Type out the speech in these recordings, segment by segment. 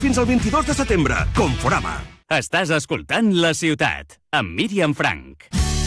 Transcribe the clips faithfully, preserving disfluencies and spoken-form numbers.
Fins al vint-i-dos de setembre, Conforama. Estàs escoltant La Ciutat, amb Míriam Frank.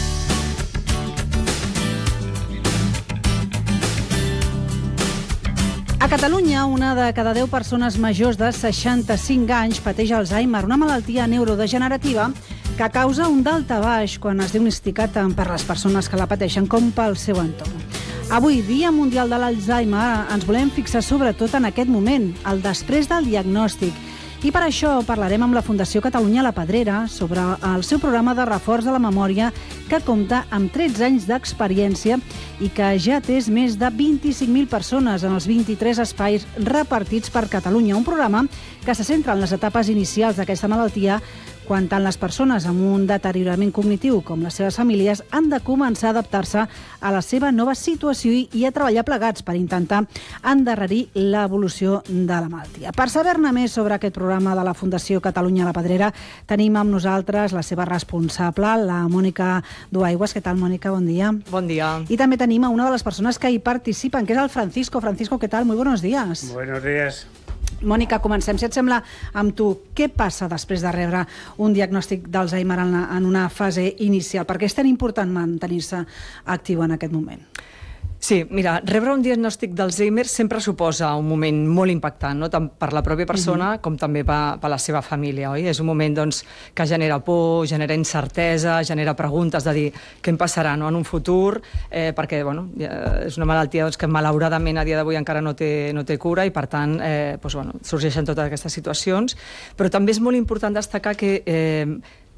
A Catalunya, una de cada deu persones majors de seixanta-cinc anys pateix Alzheimer, una malaltia neurodegenerativa que causa un daltabaix quan es diagnostica tant per les persones que la pateixen com pel seu entorn. Avui, Dia Mundial de l'Alzheimer, ens volem fixar sobretot en aquest moment, el després del diagnòstic. I per això parlarem amb la Fundació Catalunya La Pedrera sobre el seu programa de reforç de la memòria que compta amb tretze anys d'experiència i que ja ha atès més de vint-i-cinc mil persones en els vint-i-tres espais repartits per Catalunya. Un programa que se centra en les etapes inicials d'aquesta malaltia, quan tant les persones amb un deteriorament cognitiu com les seves famílies han de començar a adaptar-se a la seva nova situació i a treballar plegats per intentar endarrerir l'evolució de la malaltia. Per saber-ne més sobre aquest programa de la Fundació Catalunya La Pedrera, tenim amb nosaltres la seva responsable, la Mònica Duaigües. Què tal, Mònica? Bon dia. Bon dia. I també tenim a una de les persones que hi participen, que és el Francisco. Francisco, què tal? Muy buenos días. Buenos días. Mònica, comencem, si et sembla, amb tu. Què passa després de rebre un diagnòstic d'Alzheimer en, en una fase inicial? Per què és tan important mantenir-se actiu en aquest moment? Sí, mira, rebre un diagnòstic d'Alzheimer sempre suposa un moment molt impactant, no? Tant per la pròpia persona uh-huh. com també per, per la seva família, oi? És un moment doncs, que genera por, genera incertesa, genera preguntes de dir què em passarà, no? En un futur, eh, perquè bueno, és una malaltia doncs, que malauradament a dia d'avui encara no té, no té cura i per tant eh, doncs, bueno, sorgeixen totes aquestes situacions, però també és molt important destacar que eh,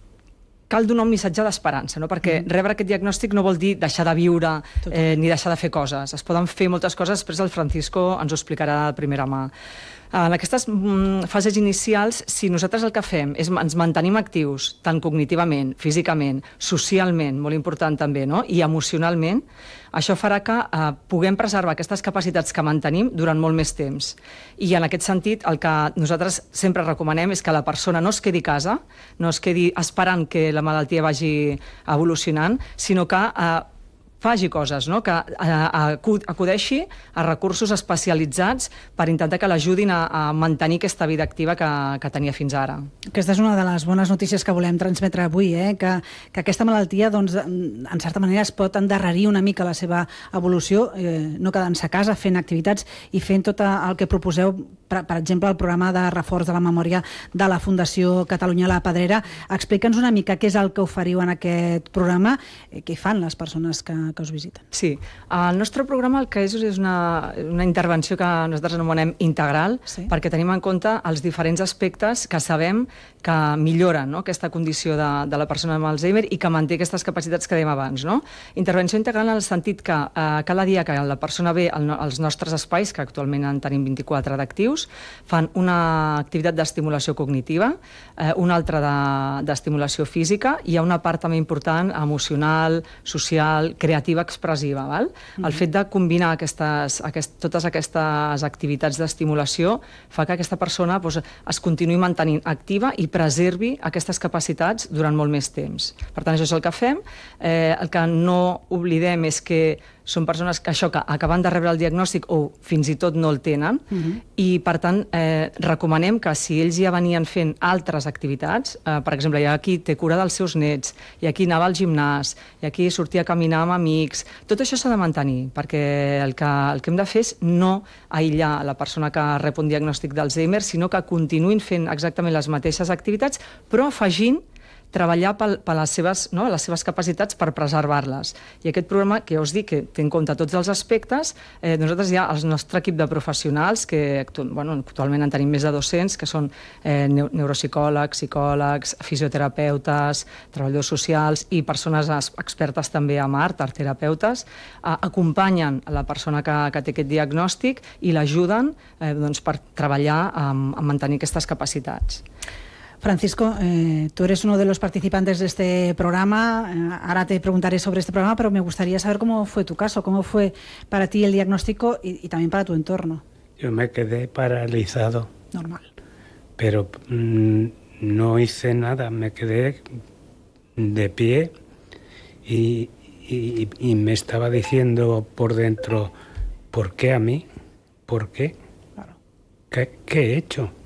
cal donar un missatge d'esperança, no? Perquè mm. rebre aquest diagnòstic no vol dir deixar de viure eh, ni deixar de fer coses. Es poden fer moltes coses, després el Francisco ens ho explicarà de primera mà. En aquestes mm, fases inicials, si nosaltres el que fem és ens mantenim actius, tant cognitivament, físicament, socialment, molt important també, no? I emocionalment, això farà que eh, puguem preservar aquestes capacitats que mantenim durant molt més temps. I en aquest sentit, el que nosaltres sempre recomanem és que la persona no es quedi a casa, no es quedi esperant que la malaltia vagi evolucionant, sinó que eh, faci coses, no? Que acudeixi a recursos especialitzats per intentar que l'ajudin a, a mantenir aquesta vida activa que, que tenia fins ara. Aquesta és una de les bones notícies que volem transmetre avui, eh? que, que aquesta malaltia, doncs, en certa manera, es pot endarrerir una mica la seva evolució, eh, no quedant-se a casa, fent activitats i fent tot el que proposeu, per, per exemple, el programa de reforç de la memòria de la Fundació Catalunya La Pedrera. Explica'ns una mica què és el que oferiu en aquest programa, eh, què fan les persones que que us visiten. Sí, el nostre programa el que és és una, una intervenció que nosaltres anomenem integral, sí. perquè tenim en compte els diferents aspectes que sabem que milloren, no? aquesta condició de, de la persona amb Alzheimer i que manté aquestes capacitats que dèiem abans. No? Intervenció integral en el sentit que eh, cada dia que la persona ve al, als nostres espais, que actualment en tenim vint-i-quatre d'actius, fan una activitat d'estimulació cognitiva, eh, una altra d'estimulació de, física, i hi ha una part també important emocional, social, creativa, creativa expressiva. Val? Mm-hmm. El fet de combinar aquestes, aquest, totes aquestes activitats d'estimulació fa que aquesta persona doncs, es continuï mantenint activa i preservi aquestes capacitats durant molt més temps. Per tant, això és el que fem. Eh, el que no oblidem és que són persones que això que acaben de rebre el diagnòstic o fins i tot no el tenen, uh-huh. i per tant eh, recomanem que si ells ja venien fent altres activitats, eh, per exemple, hi ha qui té cura dels seus nets, hi ha qui anava al gimnàs, hi ha qui sortia a caminar amb amics, tot això s'ha de mantenir, perquè el que, el que hem de fer és no aïllar la persona que rep un diagnòstic d'Alzheimer, sinó que continuïn fent exactament les mateixes activitats, però afegint treballar per, per les, seves, no, les seves capacitats per preservar-les. I aquest programa, que ja us dic que té en compte tots els aspectes, eh, nosaltres hi ha el nostre equip de professionals, que bueno, actualment en tenim més de dos-cents, que són eh, neuropsicòlegs, psicòlegs, fisioterapeutes, treballadors socials i persones expertes també en art, artterapeutes, eh, acompanyen la persona que, que té aquest diagnòstic i l'ajuden eh, doncs, per treballar a, a mantenir aquestes capacitats. Francisco, eh, tú eres uno de los participantes de este programa. Eh, ahora te preguntaré sobre este programa, pero me gustaría saber cómo fue tu caso, cómo fue para ti el diagnóstico y, y también para tu entorno. Yo me quedé paralizado. Normal. Pero mmm, no hice nada, me quedé de pie y, y, y me estaba diciendo por dentro, ¿por qué a mí? ¿Por qué? Claro. ¿Qué, qué he hecho?